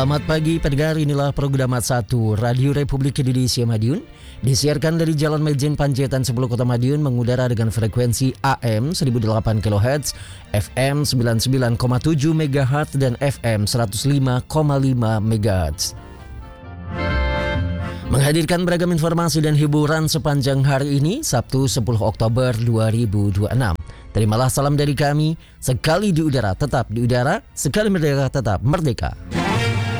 Selamat pagi pendengar, inilah program Mat 1 Radio Republik Indonesia Madiun. Disiarkan dari Jalan Majen Panjaitan 10 Kota Madiun, mengudara dengan frekuensi AM 1008 kHz, FM 99,7 MHz dan FM 105,5 MHz. Menghadirkan beragam informasi dan hiburan sepanjang hari ini, Sabtu 10 Oktober 2026. Terimalah salam dari kami, sekali di udara tetap di udara, sekali merdeka tetap merdeka.